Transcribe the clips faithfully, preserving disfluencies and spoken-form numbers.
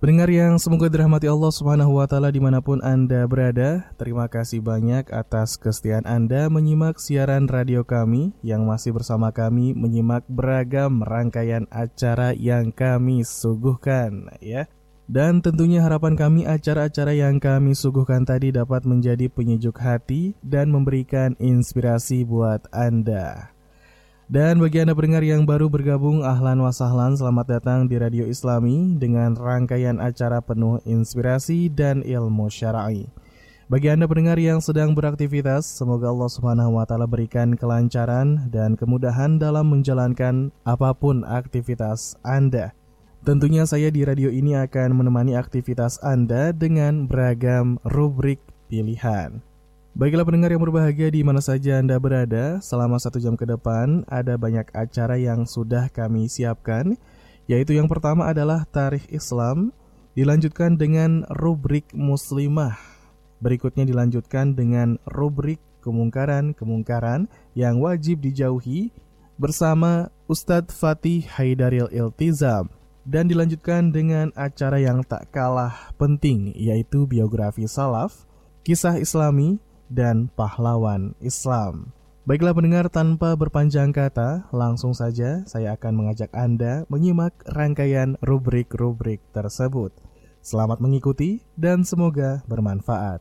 Pendengar yang semoga dirahmati Allah Subhanahu wa taala dimanapun Anda berada, terima kasih banyak atas kesetiaan Anda menyimak siaran radio kami yang masih bersama kami menyimak beragam rangkaian acara yang kami suguhkan ya. Dan tentunya harapan kami acara-acara yang kami suguhkan tadi dapat menjadi penyejuk hati dan memberikan inspirasi buat Anda. Dan bagi Anda pendengar yang baru bergabung, ahlan wa sahlan, selamat datang di Radio Islami dengan rangkaian acara penuh inspirasi dan ilmu syar'i. Bagi Anda pendengar yang sedang beraktivitas, semoga Allah Subhanahu wa taala berikan kelancaran dan kemudahan dalam menjalankan apapun aktivitas Anda. Tentunya saya di radio ini akan menemani aktivitas Anda dengan beragam rubrik pilihan. Baiklah pendengar yang berbahagia di mana saja Anda berada, selama satu jam ke depan ada banyak acara yang sudah kami siapkan, yaitu yang pertama adalah Tarikh Islam, dilanjutkan dengan rubrik Muslimah. Berikutnya dilanjutkan dengan rubrik Kemungkaran-Kemungkaran yang wajib dijauhi bersama Ustadz Fatih Haidaril Iltizam. Dan dilanjutkan dengan acara yang tak kalah penting, yaitu biografi salaf, kisah islami, dan pahlawan Islam. Baiklah pendengar, tanpa berpanjang kata, langsung saja saya akan mengajak Anda menyimak rangkaian rubrik-rubrik tersebut. Selamat mengikuti dan semoga bermanfaat.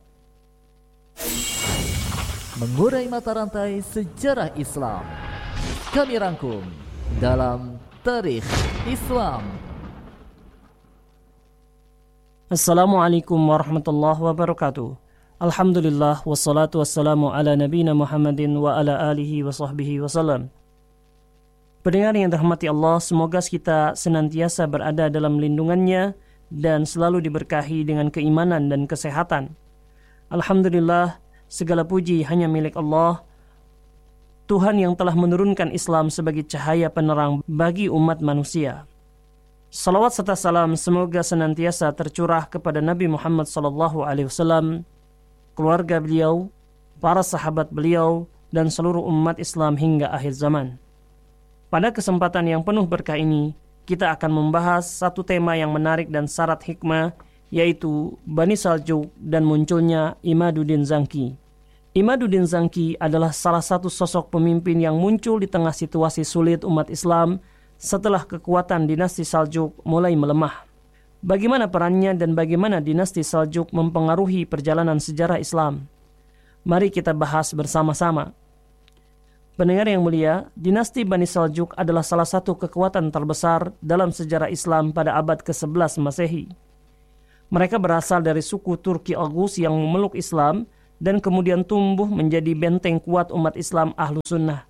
Mengurai mata rantai sejarah Islam, kami rangkum dalam Tarikh Islam. Assalamualaikum warahmatullahi wabarakatuh. Alhamdulillah, wassalatu wassalamu ala nabina Muhammadin wa ala alihi wa sahbihi wasallam. Pendengar yang dirahmati Allah, semoga kita senantiasa berada dalam lindungannya dan selalu diberkahi dengan keimanan dan kesehatan. Alhamdulillah, segala puji hanya milik Allah, Tuhan yang telah menurunkan Islam sebagai cahaya penerang bagi umat manusia. Salawat serta salam semoga senantiasa tercurah kepada Nabi Muhammad sallallahu alaihi wasallam, keluarga beliau, para sahabat beliau, dan seluruh umat Islam hingga akhir zaman. Pada kesempatan yang penuh berkah ini, kita akan membahas satu tema yang menarik dan syarat hikmah, yaitu Bani Saljuk dan munculnya Imaduddin Zangki. Imaduddin Zangki adalah salah satu sosok pemimpin yang muncul di tengah situasi sulit umat Islam setelah kekuatan dinasti Saljuk mulai melemah. Bagaimana perannya dan bagaimana dinasti Saljuk mempengaruhi perjalanan sejarah Islam? Mari kita bahas bersama-sama. Pendengar yang mulia, dinasti Bani Saljuk adalah salah satu kekuatan terbesar dalam sejarah Islam pada abad kesebelas Masehi. Mereka berasal dari suku Turki Oghuz yang memeluk Islam dan kemudian tumbuh menjadi benteng kuat umat Islam Ahlus Sunnah.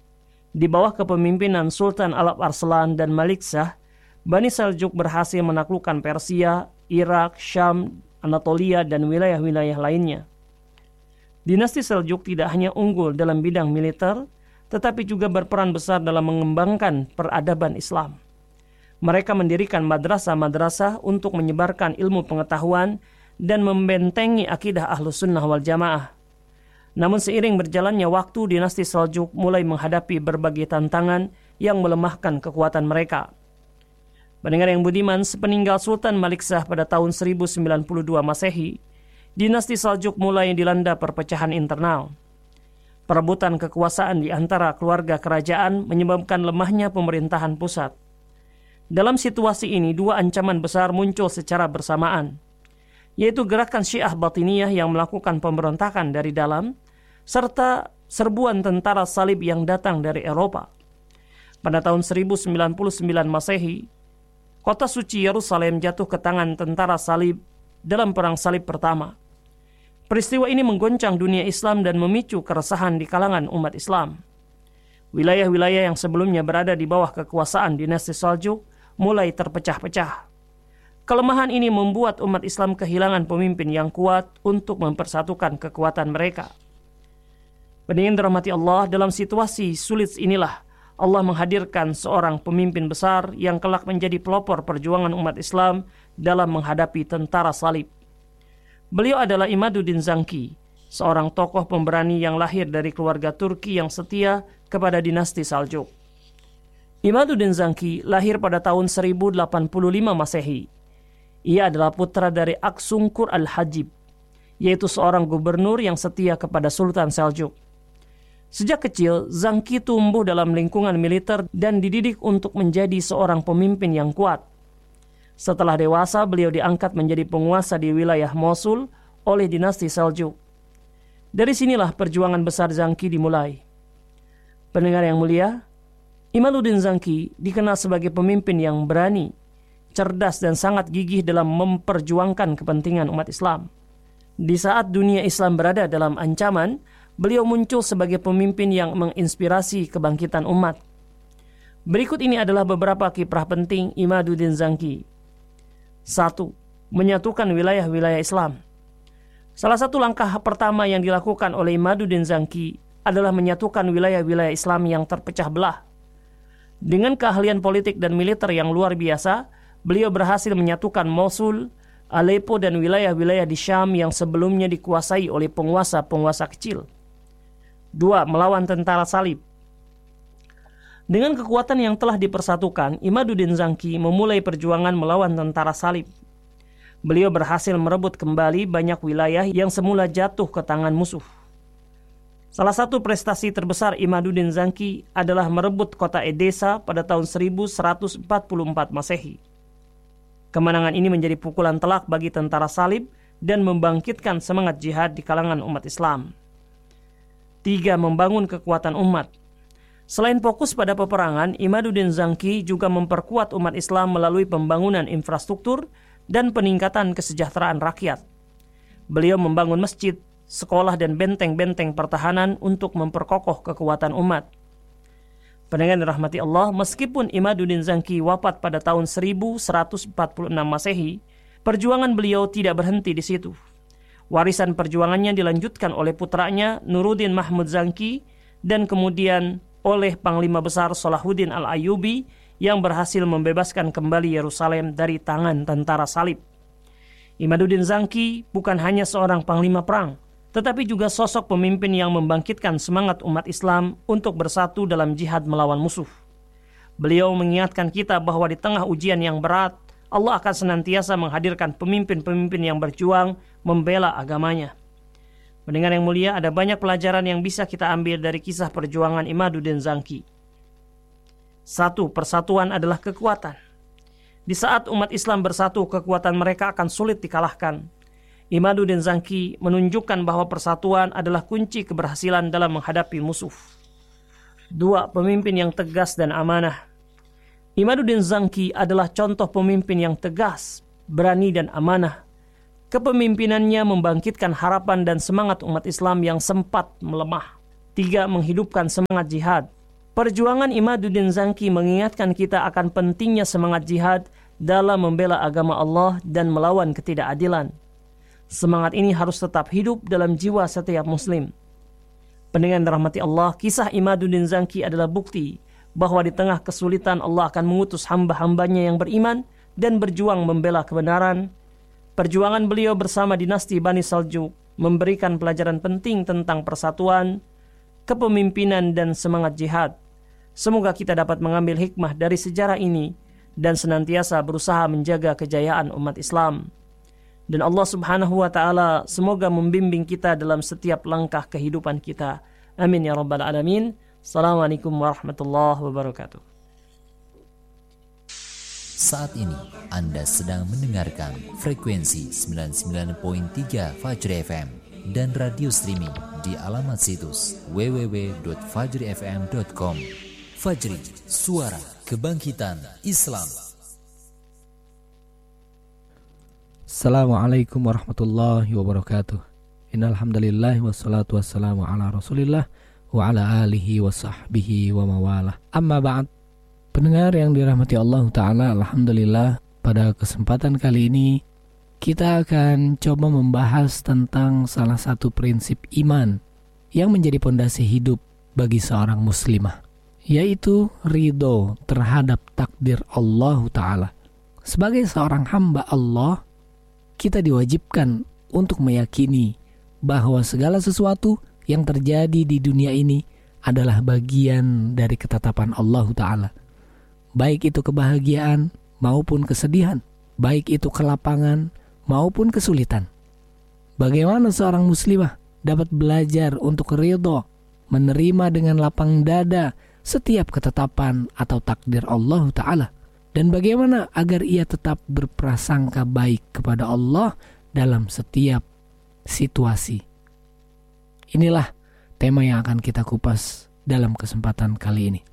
Di bawah kepemimpinan Sultan Alp Arslan dan Malik Shah, Bani Saljuk berhasil menaklukkan Persia, Irak, Syam, Anatolia, dan wilayah-wilayah lainnya. Dinasti Saljuk tidak hanya unggul dalam bidang militer, tetapi juga berperan besar dalam mengembangkan peradaban Islam. Mereka mendirikan madrasah-madrasah untuk menyebarkan ilmu pengetahuan dan membentengi akidah Ahlus Sunnah wal Jamaah. Namun seiring berjalannya waktu, dinasti Saljuk mulai menghadapi berbagai tantangan yang melemahkan kekuatan mereka. Pendengar yang budiman, sepeninggal Sultan Malik Shah pada tahun seribu sembilan puluh dua Masehi, dinasti Saljuk mulai dilanda perpecahan internal. Perebutan kekuasaan di antara keluarga kerajaan menyebabkan lemahnya pemerintahan pusat. Dalam situasi ini, dua ancaman besar muncul secara bersamaan, yaitu gerakan Syiah Batiniyah yang melakukan pemberontakan dari dalam, serta serbuan tentara salib yang datang dari Eropa. Pada tahun seribu sembilan puluh sembilan Masehi, kota suci Yerusalem jatuh ke tangan tentara salib dalam perang salib pertama. Peristiwa ini menggoncang dunia Islam dan memicu keresahan di kalangan umat Islam. Wilayah-wilayah yang sebelumnya berada di bawah kekuasaan dinasti Saljuk mulai terpecah-pecah. Kelemahan ini membuat umat Islam kehilangan pemimpin yang kuat untuk mempersatukan kekuatan mereka. Pendengar dirahmati Allah, dalam situasi sulit inilah Allah menghadirkan seorang pemimpin besar yang kelak menjadi pelopor perjuangan umat Islam dalam menghadapi tentara salib. Beliau adalah Imaduddin Zangki, seorang tokoh pemberani yang lahir dari keluarga Turki yang setia kepada dinasti Saljuk. Imaduddin Zangki lahir pada tahun seribu delapan puluh lima Masehi. Ia adalah putra dari Aksungkur al-Hajib, yaitu seorang gubernur yang setia kepada Sultan Seljuk. Sejak kecil, Zangki tumbuh dalam lingkungan militer dan dididik untuk menjadi seorang pemimpin yang kuat. Setelah dewasa, beliau diangkat menjadi penguasa di wilayah Mosul oleh dinasti Seljuk. Dari sinilah perjuangan besar Zangki dimulai. Pendengar yang mulia, Imaduddin Zangki dikenal sebagai pemimpin yang berani, cerdas dan sangat gigih dalam memperjuangkan kepentingan umat Islam. Di saat dunia Islam berada dalam ancaman, beliau muncul sebagai pemimpin yang menginspirasi kebangkitan umat. Berikut ini adalah beberapa kiprah penting Imaduddin Zangki. Satu. Menyatukan wilayah-wilayah Islam. Salah satu langkah pertama yang dilakukan oleh Imaduddin Zangki adalah menyatukan wilayah-wilayah Islam yang terpecah belah. Dengan keahlian politik dan militer yang luar biasa, beliau berhasil menyatukan Mosul, Aleppo dan wilayah-wilayah di Syam yang sebelumnya dikuasai oleh penguasa-penguasa kecil. Dua. Melawan tentara salib. Dengan kekuatan yang telah dipersatukan, Imaduddin Zangki memulai perjuangan melawan tentara salib. Beliau berhasil merebut kembali banyak wilayah yang semula jatuh ke tangan musuh. Salah satu prestasi terbesar Imaduddin Zangki adalah merebut kota Edessa pada tahun seribu seratus empat puluh empat Masehi. Kemenangan ini menjadi pukulan telak bagi tentara salib dan membangkitkan semangat jihad di kalangan umat Islam. Tiga. Membangun kekuatan umat. Selain fokus pada peperangan, Imaduddin Zangki juga memperkuat umat Islam melalui pembangunan infrastruktur dan peningkatan kesejahteraan rakyat. Beliau membangun masjid, sekolah dan benteng-benteng pertahanan untuk memperkokoh kekuatan umat. Pendengar dirahmati Allah, meskipun Imaduddin Zangki wafat pada tahun seribu seratus empat puluh enam Masehi, perjuangan beliau tidak berhenti di situ. Warisan perjuangannya dilanjutkan oleh putranya Nuruddin Mahmud Zangki dan kemudian oleh Panglima Besar Salahuddin Al-Ayyubi yang berhasil membebaskan kembali Yerusalem dari tangan tentara salib. Imaduddin Zangki bukan hanya seorang panglima perang, tetapi juga sosok pemimpin yang membangkitkan semangat umat Islam untuk bersatu dalam jihad melawan musuh. Beliau mengingatkan kita bahwa di tengah ujian yang berat, Allah akan senantiasa menghadirkan pemimpin-pemimpin yang berjuang membela agamanya. Pendengar yang mulia, ada banyak pelajaran yang bisa kita ambil dari kisah perjuangan Imaduddin Zangki. Satu. Persatuan adalah kekuatan. Di saat umat Islam bersatu, kekuatan mereka akan sulit dikalahkan. Imaduddin Zangki menunjukkan bahwa persatuan adalah kunci keberhasilan dalam menghadapi musuh. Dua. Pemimpin yang tegas dan amanah. Imaduddin Zangki adalah contoh pemimpin yang tegas, berani dan amanah. Kepemimpinannya membangkitkan harapan dan semangat umat Islam yang sempat melemah. Tiga. Menghidupkan semangat jihad. Perjuangan Imaduddin Zangki mengingatkan kita akan pentingnya semangat jihad dalam membela agama Allah dan melawan ketidakadilan. Semangat ini harus tetap hidup dalam jiwa setiap muslim. Pendengar dirahmati Allah, kisah Imaduddin Zangki adalah bukti bahwa di tengah kesulitan Allah akan mengutus hamba-hambanya yang beriman dan berjuang membela kebenaran. Perjuangan beliau bersama dinasti Bani Seljuk memberikan pelajaran penting tentang persatuan, kepemimpinan dan semangat jihad. Semoga kita dapat mengambil hikmah dari sejarah ini dan senantiasa berusaha menjaga kejayaan umat Islam. Dan Allah Subhanahu wa taala semoga membimbing kita dalam setiap langkah kehidupan kita. Amin ya rabbal alamin. Assalamualaikum warahmatullahi wabarakatuh. Saat ini Anda sedang mendengarkan frekuensi sembilan puluh sembilan koma tiga Fajri F M dan radio streaming di alamat situs w w w titik fajri f m titik com. Fajri, suara kebangkitan Islam. Assalamualaikum warahmatullahi wabarakatuh. Innal hamdalillah wassalatu wassalamu ala Rasulillah wa ala alihi wa sahbihi wa mawalah. Amma ba'd. Pendengar yang dirahmati Allah Ta'ala, alhamdulillah pada kesempatan kali ini kita akan coba membahas tentang salah satu prinsip iman yang menjadi pondasi hidup bagi seorang muslimah, yaitu ridho terhadap takdir Allah Ta'ala. Sebagai seorang hamba Allah, kita diwajibkan untuk meyakini bahwa segala sesuatu yang terjadi di dunia ini adalah bagian dari ketetapan Allah Ta'ala, baik itu kebahagiaan maupun kesedihan. baik itu kelapangan maupun kesulitan. Bagaimana seorang muslimah dapat belajar untuk ridho, menerima dengan lapang dada setiap ketetapan atau takdir Allah Ta'ala, dan bagaimana agar ia tetap berprasangka baik kepada Allah dalam setiap situasi. Inilah tema yang akan kita kupas dalam kesempatan kali ini.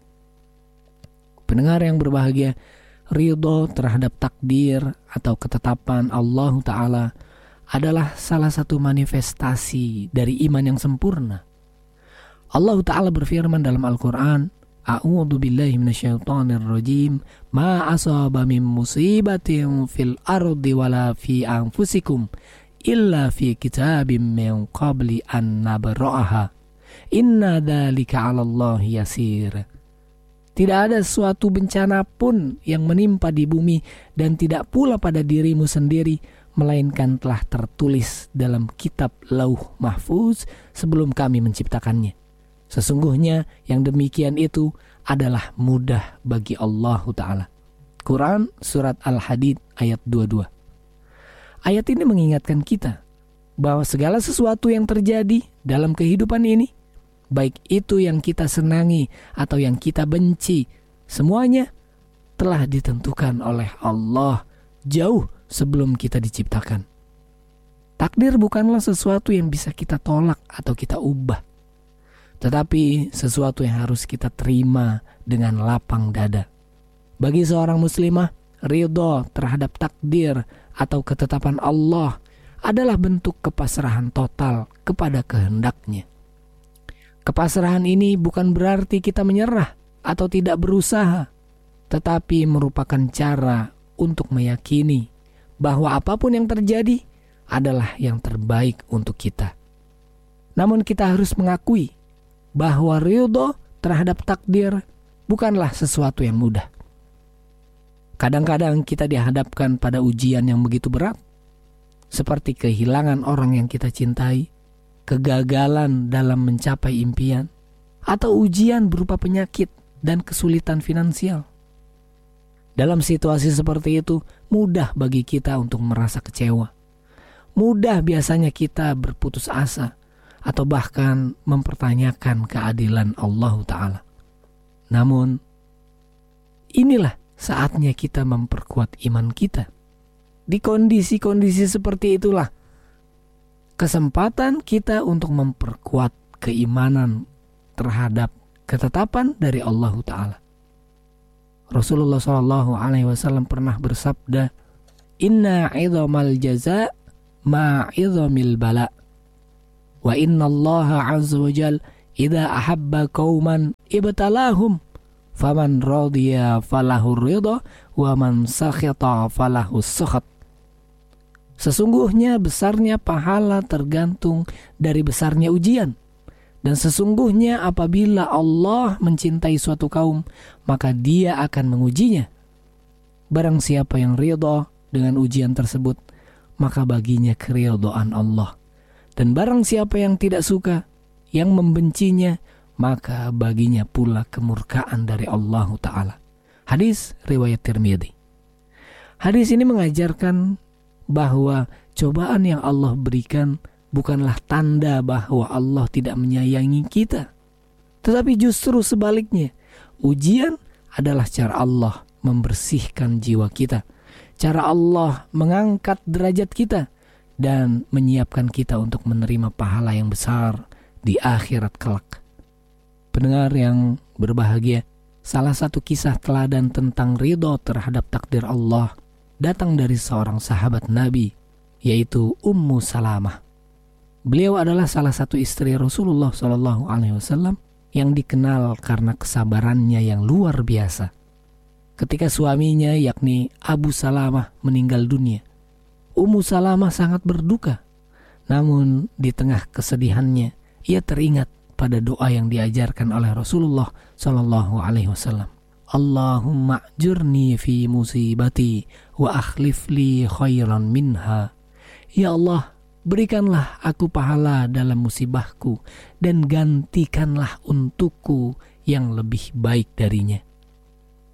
Pendengar yang berbahagia, ridho terhadap takdir atau ketetapan Allah Ta'ala adalah salah satu manifestasi dari iman yang sempurna. Allah Ta'ala berfirman dalam Al-Quran, A'udzu billahi minasyaitonir rajim, ma asaba min musibatin fil ardi wala fi anfusikum illa fi kitabim min qabli an nabra'aha. Inna dzalika 'alallahi yasir. Tidak ada suatu bencana pun yang menimpa di bumi dan tidak pula pada dirimu sendiri, melainkan telah tertulis dalam kitab Lauh Mahfuz sebelum kami menciptakannya. Sesungguhnya yang demikian itu adalah mudah bagi Allah Ta'ala. Quran Surat Al-Hadid ayat dua puluh dua. Ayat ini mengingatkan kita bahwa segala sesuatu yang terjadi dalam kehidupan ini, baik itu yang kita senangi atau yang kita benci, semuanya telah ditentukan oleh Allah jauh sebelum kita diciptakan. Takdir bukanlah sesuatu yang bisa kita tolak atau kita ubah, tetapi sesuatu yang harus kita terima dengan lapang dada. Bagi seorang muslimah, ridho terhadap takdir atau ketetapan Allah adalah bentuk kepasrahan total kepada kehendaknya. Kepasrahan ini bukan berarti kita menyerah atau tidak berusaha, tetapi merupakan cara untuk meyakini bahwa apapun yang terjadi adalah yang terbaik untuk kita. Namun kita harus mengakui bahwa ridho terhadap takdir bukanlah sesuatu yang mudah. Kadang-kadang kita dihadapkan pada ujian yang begitu berat, seperti kehilangan orang yang kita cintai, kegagalan dalam mencapai impian, atau ujian berupa penyakit dan kesulitan finansial. Dalam situasi seperti itu, mudah bagi kita untuk merasa kecewa. Mudah biasanya kita berputus asa atau bahkan mempertanyakan keadilan Allah Ta'ala. Namun, inilah saatnya kita memperkuat iman kita. Di kondisi-kondisi seperti itulah kesempatan kita untuk memperkuat keimanan terhadap ketetapan dari Allah Ta'ala. Rasulullah shallallahu alaihi wasallam pernah bersabda, Inna idhamal jaza ma idhamil bala. Wa inna Allah azza wa jal idha ahabba qawman ibtalahum. Faman radiya falahu ridha wa man sakhita falahu sukhat. Sesungguhnya besarnya pahala tergantung dari besarnya ujian. Dan sesungguhnya apabila Allah mencintai suatu kaum, maka dia akan mengujinya. Barang siapa yang ridha dengan ujian tersebut, maka baginya keridhaan Allah. Dan barang siapa yang tidak suka, yang membencinya, maka baginya pula kemurkaan dari Allah Ta'ala. Hadis riwayat Tirmidzi. Hadis ini mengajarkan bahwa cobaan yang Allah berikan bukanlah tanda bahwa Allah tidak menyayangi kita, tetapi justru sebaliknya. Ujian adalah cara Allah membersihkan jiwa kita, cara Allah mengangkat derajat kita dan menyiapkan kita untuk menerima pahala yang besar di akhirat kelak. Pendengar yang berbahagia, salah satu kisah teladan tentang ridho terhadap takdir Allah datang dari seorang sahabat Nabi, yaitu Ummu Salamah. Beliau adalah salah satu istri Rasulullah shallallahu alaihi wasallam yang dikenal karena kesabarannya yang luar biasa. Ketika suaminya yakni Abu Salamah meninggal dunia, Ummu Salamah sangat berduka. Namun di tengah kesedihannya, ia teringat pada doa yang diajarkan oleh Rasulullah shallallahu alaihi wasallam. Allahumma ajurni fi musibati wa akhlif li khairan minha. Ya Allah, berikanlah aku pahala dalam musibahku dan gantikanlah untukku yang lebih baik darinya.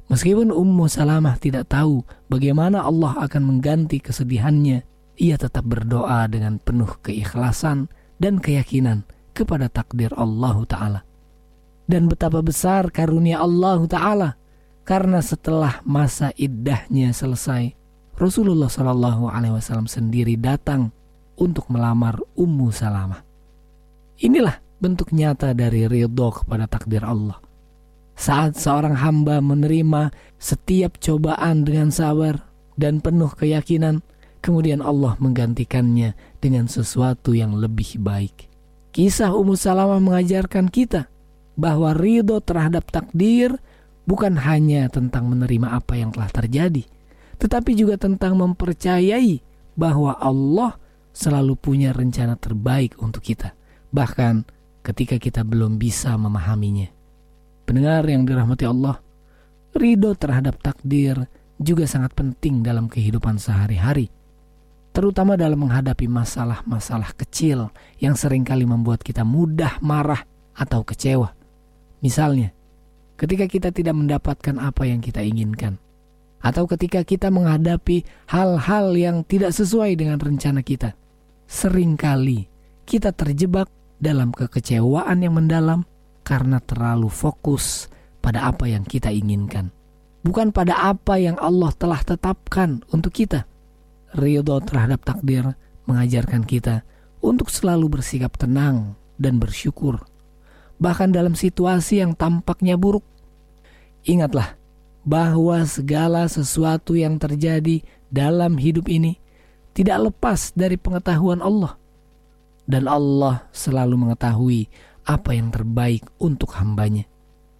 Meskipun Ummu Salamah tidak tahu bagaimana Allah akan mengganti kesedihannya, ia tetap berdoa dengan penuh keikhlasan dan keyakinan kepada takdir Allah Ta'ala. Dan betapa besar karunia Allah Ta'ala, karena setelah masa iddahnya selesai, Rasulullah Shallallahu Alaihi Wasallam sendiri datang untuk melamar Ummu Salamah. Inilah bentuk nyata dari ridho kepada takdir Allah. Saat seorang hamba menerima setiap cobaan dengan sabar dan penuh keyakinan, kemudian Allah menggantikannya dengan sesuatu yang lebih baik. Kisah Ummu Salamah mengajarkan kita bahwa ridho terhadap takdir bukan hanya tentang menerima apa yang telah terjadi, tetapi juga tentang mempercayai bahwa Allah selalu punya rencana terbaik untuk kita, bahkan ketika kita belum bisa memahaminya. Pendengar yang dirahmati Allah, ridho terhadap takdir juga sangat penting dalam kehidupan sehari-hari, terutama dalam menghadapi masalah-masalah kecil yang seringkali membuat kita mudah marah atau kecewa. Misalnya, ketika kita tidak mendapatkan apa yang kita inginkan, atau ketika kita menghadapi hal-hal yang tidak sesuai dengan rencana kita, seringkali kita terjebak dalam kekecewaan yang mendalam karena terlalu fokus pada apa yang kita inginkan, bukan pada apa yang Allah telah tetapkan untuk kita. Ridho terhadap takdir mengajarkan kita untuk selalu bersikap tenang dan bersyukur, bahkan dalam situasi yang tampaknya buruk. Ingatlah bahwa segala sesuatu yang terjadi dalam hidup ini tidak lepas dari pengetahuan Allah, dan Allah selalu mengetahui apa yang terbaik untuk hambanya.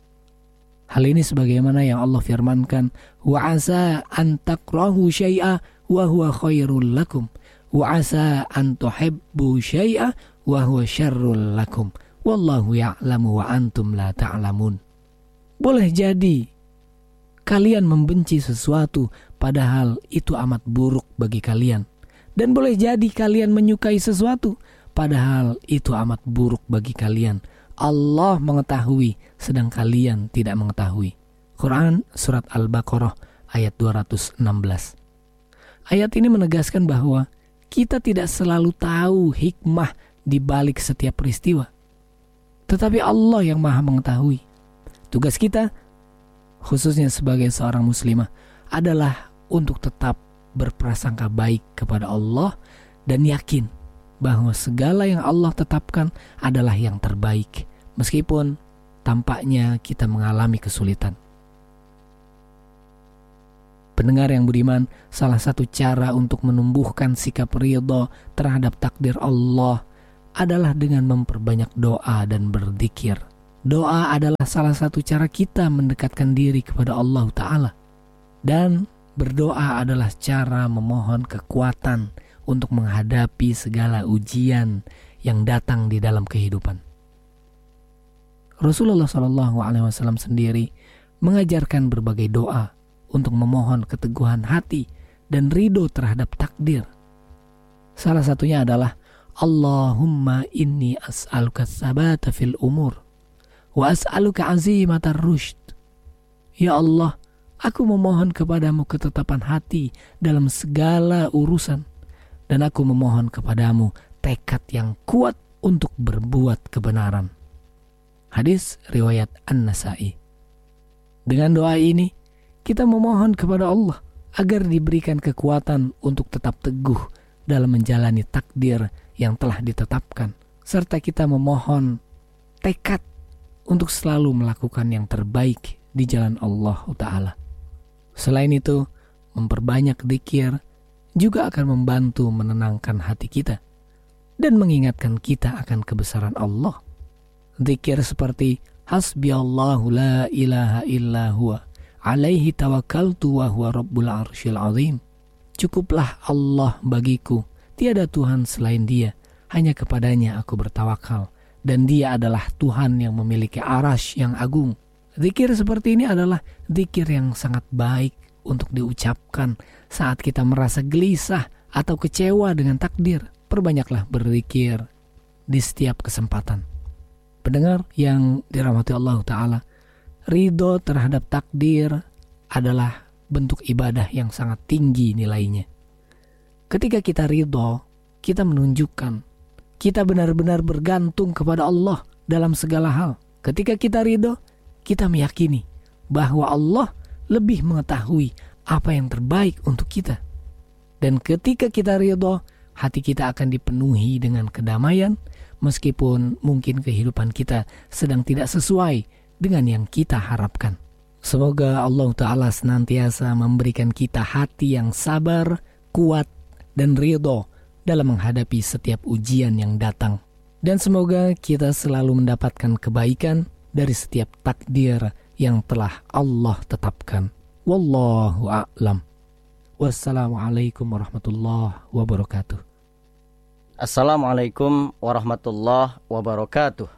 Hal ini sebagaimana yang Allah firmankan, wa asa an takrahu syai'a wa huwa khairul lakum wa asa an tuhibbu syai'a wa huwa syarrul lakum wallahu ya'lamu wa antum la ta'lamun. Boleh jadi kalian membenci sesuatu padahal itu amat buruk bagi kalian, dan boleh jadi kalian menyukai sesuatu padahal itu amat buruk bagi kalian. Allah mengetahui sedang kalian tidak mengetahui. Quran Surat Al-Baqarah ayat dua ratus enam belas. Ayat ini menegaskan bahwa kita tidak selalu tahu hikmah di balik setiap peristiwa, tetapi Allah yang maha mengetahui. Tugas kita, khususnya sebagai seorang muslimah, adalah untuk tetap berprasangka baik kepada Allah dan yakin bahwa segala yang Allah tetapkan adalah yang terbaik, meskipun tampaknya kita mengalami kesulitan. Pendengar yang beriman, salah satu cara untuk menumbuhkan sikap ridho terhadap takdir Allah adalah dengan memperbanyak doa dan berzikir. Doa adalah salah satu cara kita mendekatkan diri kepada Allah Ta'ala, dan berdoa adalah cara memohon kekuatan untuk menghadapi segala ujian yang datang di dalam kehidupan. Rasulullah Shallallahu Alaihi Wasallam sendiri mengajarkan berbagai doa untuk memohon keteguhan hati dan ridho terhadap takdir. Salah satunya adalah Allahumma inni as'aluka tsabata fil umur wa as'aluka azimatar rushd. Ya Allah, aku memohon kepadamu ketetapan hati dalam segala urusan, dan aku memohon kepadamu tekad yang kuat untuk berbuat kebenaran. Hadis riwayat An-Nasa'i. Dengan doa ini, kita memohon kepada Allah agar diberikan kekuatan untuk tetap teguh dalam menjalani takdir yang telah ditetapkan, serta kita memohon tekad untuk selalu melakukan yang terbaik di jalan Allah Ta'ala. Selain itu, memperbanyak dzikir juga akan membantu menenangkan hati kita dan mengingatkan kita akan kebesaran Allah. Dzikir seperti Hasbiyallahu la ilaha illa huwa alaihi tawakkaltu wa huwa rabbul arsyil azim. Cukuplah Allah bagiku, tiada Tuhan selain Dia, hanya kepadanya aku bertawakal, dan Dia adalah Tuhan yang memiliki arasy yang agung. Dzikir seperti ini adalah dzikir yang sangat baik untuk diucapkan saat kita merasa gelisah atau kecewa dengan takdir. Perbanyaklah berzikir di setiap kesempatan. Pendengar yang dirahmati Allah Ta'ala, ridho terhadap takdir adalah bentuk ibadah yang sangat tinggi nilainya. Ketika kita ridho, kita menunjukkan kita benar-benar bergantung kepada Allah dalam segala hal. Ketika kita ridho, kita meyakini bahwa Allah lebih mengetahui apa yang terbaik untuk kita. Dan ketika kita ridho, hati kita akan dipenuhi dengan kedamaian, meskipun mungkin kehidupan kita sedang tidak sesuai dengan yang kita harapkan. Semoga Allah Ta'ala senantiasa memberikan kita hati yang sabar, kuat, dan ridho dalam menghadapi setiap ujian yang datang. Dan semoga kita selalu mendapatkan kebaikan dari setiap takdir yang telah Allah tetapkan. Wallahu a'lam. Wassalamualaikum warahmatullahi wabarakatuh. Assalamualaikum warahmatullahi wabarakatuh.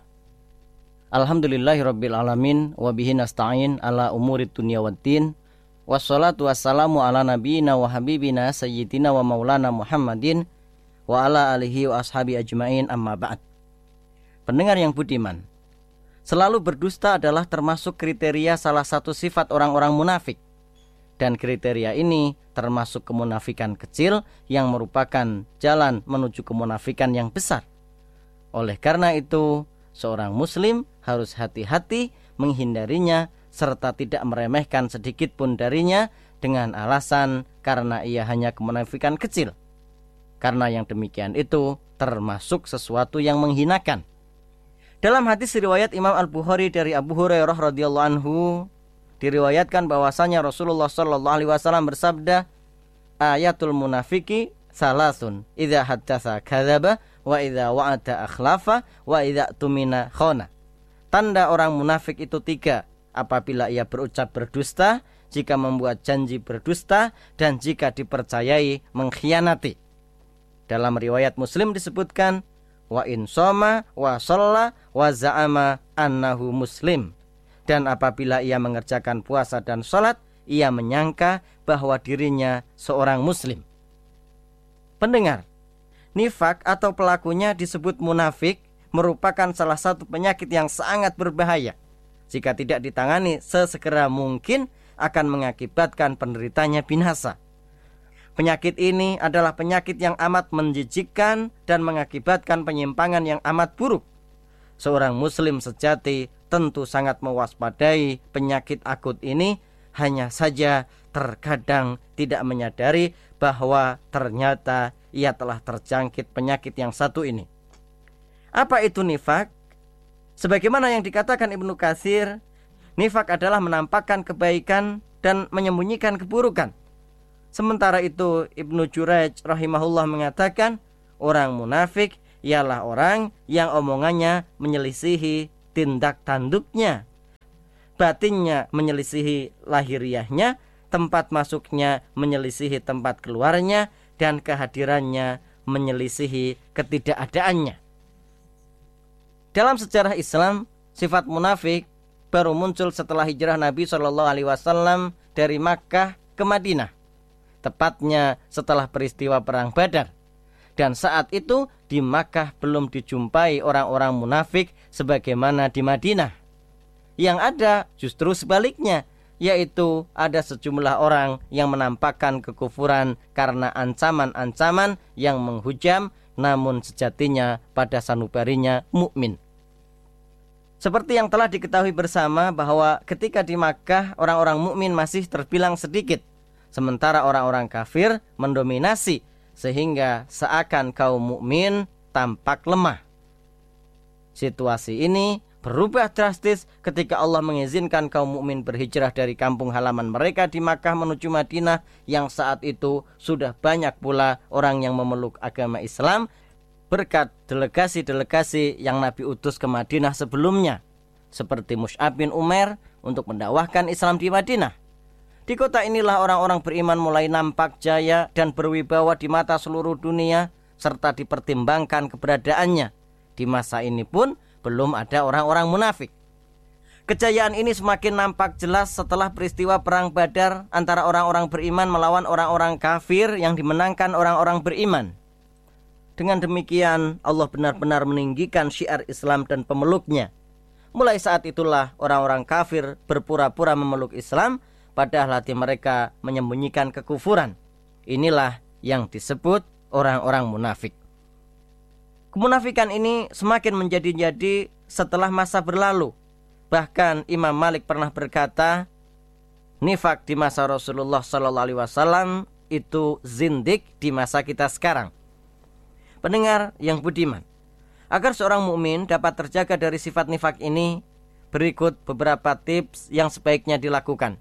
Alhamdulillahirabbil alamin wa bihi nasta'in ala umurid dunya waddin. Wassalatu wassalamu ala nabiyyina wa habibina sayyidina wa maulana Muhammadin wa ala alihi wa ashabi ajmain, amma ba'd. Pendengar yang budiman, selalu berdusta adalah termasuk kriteria salah satu sifat orang-orang munafik. Dan kriteria ini termasuk kemunafikan kecil yang merupakan jalan menuju kemunafikan yang besar. Oleh karena itu, seorang muslim harus hati-hati menghindarinya serta tidak meremehkan sedikit pun darinya dengan alasan karena ia hanya kemunafikan kecil. Karena yang demikian itu termasuk sesuatu yang menghinakan. Dalam hadis riwayat Imam Al-Bukhari dari Abu Hurairah radhiyallahu anhu, diriwayatkan bahwasanya Rasulullah sallallahu alaihi wasallam bersabda, ayatul munafiki salasun, idza haddatsa kadzaba wa idza wa'ada akhlafa wa idza tumina khana. Tanda orang munafik itu tiga: apabila ia berucap berdusta, jika membuat janji berdusta, dan jika dipercayai mengkhianati. Dalam riwayat Muslim disebutkan, wa in soma wa shalla wa za'ama annahu muslim. Dan apabila ia mengerjakan puasa dan sholat, ia menyangka bahwa dirinya seorang muslim. Pendengar, nifak atau pelakunya disebut munafik merupakan salah satu penyakit yang sangat berbahaya. Jika tidak ditangani sesegera mungkin akan mengakibatkan penderitanya binasa. Penyakit ini adalah penyakit yang amat menjijikkan dan mengakibatkan penyimpangan yang amat buruk. Seorang muslim sejati tentu sangat mewaspadai penyakit akut ini, hanya saja terkadang tidak menyadari bahwa ternyata ia telah terjangkit penyakit yang satu ini. Apa itu nifak? Sebagaimana yang dikatakan Ibnu Katsir, nifak adalah menampakkan kebaikan dan menyembunyikan keburukan. Sementara itu Ibnu Jurayj rahimahullah mengatakan, orang munafik ialah orang yang omongannya menyelisihi tindak tanduknya, batinnya menyelisihi lahiriahnya, tempat masuknya menyelisihi tempat keluarnya, dan kehadirannya menyelisihi ketidakadaannya. Dalam sejarah Islam, sifat munafik baru muncul setelah hijrah Nabi shallallahu alaihi wasallam dari Makkah ke Madinah, tepatnya setelah peristiwa Perang Badar. Dan saat itu di Makkah belum dijumpai orang-orang munafik sebagaimana di Madinah. Yang ada justru sebaliknya, yaitu ada sejumlah orang yang menampakkan kekufuran karena ancaman-ancaman yang menghujam, namun sejatinya pada sanubarinya mukmin. Seperti yang telah diketahui bersama bahwa ketika di Makkah orang-orang mukmin masih terbilang sedikit, sementara orang-orang kafir mendominasi, sehingga seakan kaum mukmin tampak lemah. Situasi ini berubah drastis ketika Allah mengizinkan kaum mukmin berhijrah dari kampung halaman mereka di Makkah menuju Madinah, yang saat itu sudah banyak pula orang yang memeluk agama Islam berkat delegasi-delegasi yang Nabi utus ke Madinah sebelumnya, seperti Mus'ab bin Umair untuk mendakwahkan Islam di Madinah. Di kota inilah orang-orang beriman mulai nampak jaya dan berwibawa di mata seluruh dunia, serta dipertimbangkan keberadaannya. Di masa ini pun belum ada orang-orang munafik. Kejayaan ini semakin nampak jelas setelah peristiwa Perang Badar antara orang-orang beriman melawan orang-orang kafir yang dimenangkan orang-orang beriman. Dengan demikian, Allah benar-benar meninggikan syiar Islam dan pemeluknya. Mulai saat itulah orang-orang kafir berpura-pura memeluk Islam, padahal hati mereka menyembunyikan kekufuran. Inilah yang disebut orang-orang munafik. Kemunafikan ini semakin menjadi-jadi setelah masa berlalu. Bahkan Imam Malik pernah berkata, nifak di masa Rasulullah shallallahu alaihi wasallam itu zindik di masa kita sekarang. Pendengar yang budiman, agar seorang mukmin dapat terjaga dari sifat nifak ini, berikut beberapa tips yang sebaiknya dilakukan.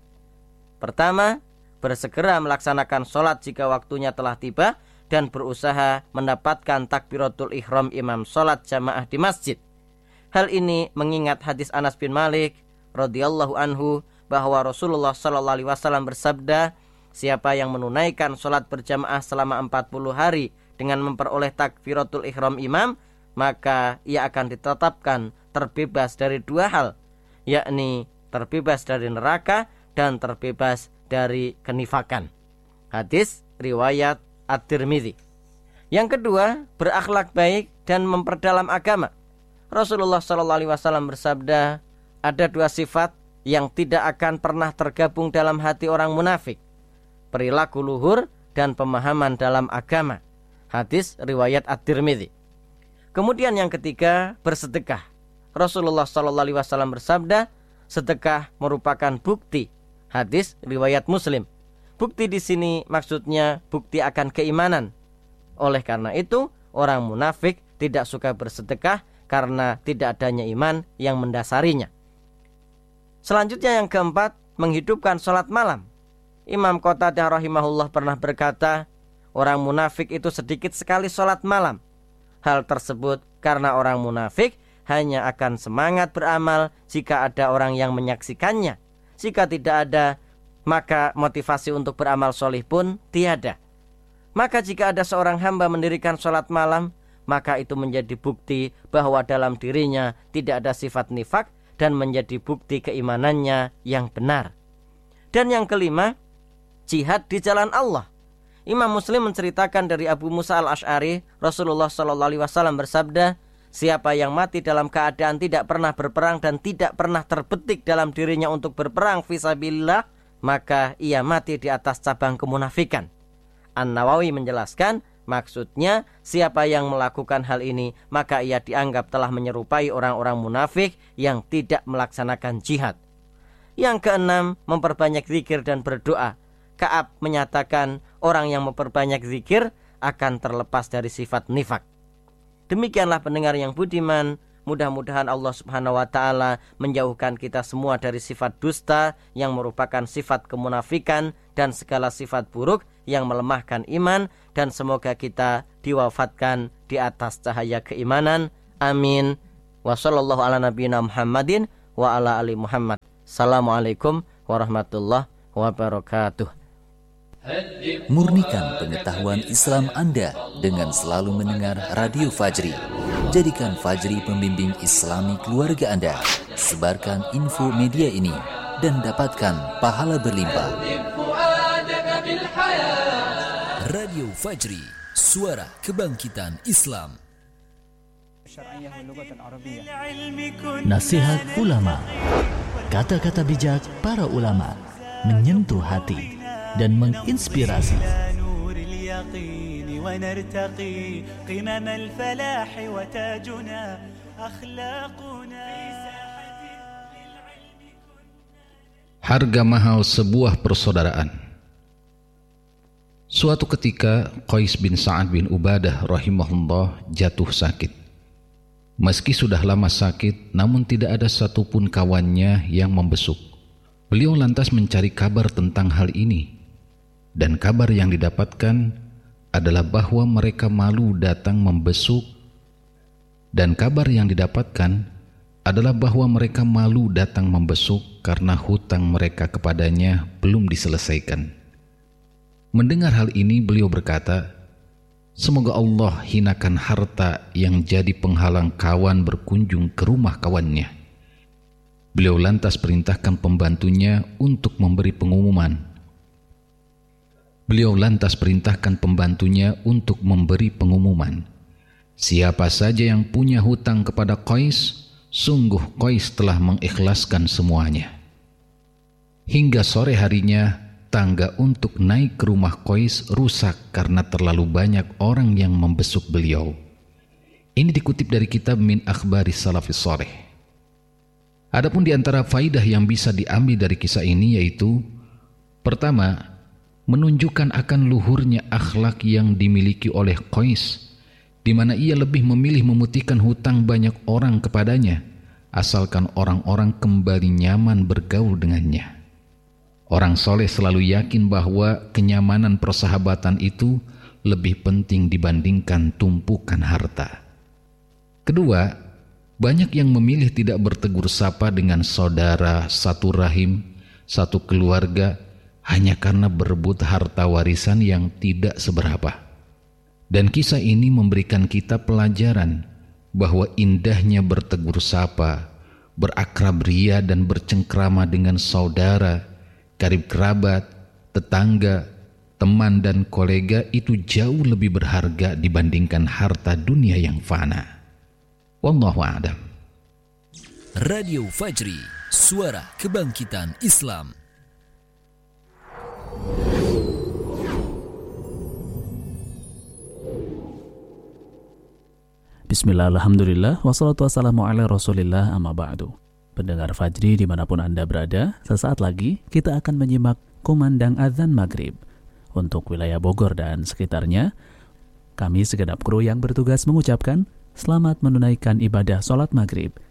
Pertama, bersegera melaksanakan sholat jika waktunya telah tiba dan berusaha mendapatkan takbiratul ihram imam sholat jamaah di masjid. Hal ini mengingat hadis Anas bin Malik radhiyallahu anhu bahwa Rasulullah shallallahu alaihi wasallam bersabda, siapa yang menunaikan sholat berjamaah selama empat puluh hari dengan memperoleh takbiratul ihram imam, maka ia akan ditetapkan terbebas dari dua hal, yakni terbebas dari neraka dan terbebas dari kenifakan. Hadis riwayat At-Tirmidzi. Yang kedua, berakhlak baik dan memperdalam agama. Rasulullah shallallahu alaihi wasallam bersabda, ada dua sifat yang tidak akan pernah tergabung dalam hati orang munafik: perilaku luhur dan pemahaman dalam agama. Hadis riwayat At-Tirmidzi. Kemudian yang ketiga, bersedekah. Rasulullah shallallahu alaihi wasallam bersabda, sedekah merupakan bukti. Hadis riwayat Muslim. Bukti di sini maksudnya bukti akan keimanan. Oleh karena itu, orang munafik tidak suka bersedekah karena tidak adanya iman yang mendasarinya. Selanjutnya yang keempat, menghidupkan sholat malam. Imam Qatadah rahimahullah pernah berkata, orang munafik itu sedikit sekali sholat malam. Hal tersebut karena orang munafik hanya akan semangat beramal jika ada orang yang menyaksikannya. Jika tidak ada, maka motivasi untuk beramal solih pun tiada. Maka jika ada seorang hamba mendirikan sholat malam, maka itu menjadi bukti bahwa dalam dirinya tidak ada sifat nifak dan menjadi bukti keimanannya yang benar. Dan yang kelima, jihad di jalan Allah. Imam Muslim menceritakan dari Abu Musa al-Asy'ari, Rasulullah shallallahu alaihi wasallam bersabda, siapa yang mati dalam keadaan tidak pernah berperang dan tidak pernah terbetik dalam dirinya untuk berperang fisabilillah, maka ia mati di atas cabang kemunafikan. An-Nawawi menjelaskan, maksudnya siapa yang melakukan hal ini, maka ia dianggap telah menyerupai orang-orang munafik yang tidak melaksanakan jihad. Yang keenam, memperbanyak zikir dan berdoa. Ka'ab menyatakan orang yang memperbanyak zikir akan terlepas dari sifat nifak. Demikianlah pendengar yang budiman, mudah-mudahan Allah subhanahu wa ta'ala menjauhkan kita semua dari sifat dusta yang merupakan sifat kemunafikan dan segala sifat buruk yang melemahkan iman, dan semoga kita diwafatkan di atas cahaya keimanan. Amin. Wa sallallahu ala nabiyina Muhammadin wa ala ali Muhammad. Assalamualaikum warahmatullahi wabarakatuh. Murnikan pengetahuan Islam Anda dengan selalu mendengar Radio Fajri. Jadikan Fajri pembimbing Islami keluarga Anda. Sebarkan info media ini dan dapatkan pahala berlimpah. Radio Fajri, suara kebangkitan Islam. Nasihat ulama. Kata-kata bijak para ulama menyentuh hati dan menginspirasi. Harga mahal sebuah persaudaraan. Suatu ketika Qais bin Sa'ad bin Ubadah rahimahullah jatuh sakit. Meski sudah lama sakit, namun tidak ada satupun kawannya yang membesuk. Beliau lantas mencari kabar tentang hal ini, dan kabar yang didapatkan adalah bahwa mereka malu datang membesuk, dan kabar yang didapatkan adalah bahwa mereka malu datang membesuk karena hutang mereka kepadanya belum diselesaikan. Mendengar hal ini, beliau berkata, semoga Allah hinakan harta yang jadi penghalang kawan berkunjung ke rumah kawannya. Beliau lantas perintahkan pembantunya untuk memberi pengumuman. Beliau lantas perintahkan pembantunya untuk memberi pengumuman. Siapa saja yang punya hutang kepada Qais, sungguh Qais telah mengikhlaskan semuanya. Hingga sore harinya, tangga untuk naik ke rumah Qais rusak karena terlalu banyak orang yang membesuk beliau. Ini dikutip dari kitab Min Akhbari Salafis Shalih. Adapun di antara faidah yang bisa diambil dari kisah ini yaitu, pertama, menunjukkan akan luhurnya akhlak yang dimiliki oleh Qais, di mana ia lebih memilih memutihkan hutang banyak orang kepadanya, asalkan orang-orang kembali nyaman bergaul dengannya. Orang soleh selalu yakin bahwa kenyamanan persahabatan itu lebih penting dibandingkan tumpukan harta. Kedua, banyak yang memilih tidak bertegur sapa dengan saudara satu rahim, satu keluarga, hanya karena berebut harta warisan yang tidak seberapa. Dan kisah ini memberikan kita pelajaran bahwa indahnya bertegur sapa, berakrab ria dan bercengkrama dengan saudara, karib kerabat, tetangga, teman dan kolega itu jauh lebih berharga dibandingkan harta dunia yang fana. Wallahu a'lam. Radio Fajri, suara kebangkitan Islam. Bismillah, alhamdulillah, wassalatu wassalamu ala rasulillah, amma ba'du. Pendengar Fajri dimanapun Anda berada, sesaat lagi kita akan menyimak kumandang azan maghrib. Untuk wilayah Bogor dan sekitarnya, kami segenap kru yang bertugas mengucapkan selamat menunaikan ibadah sholat maghrib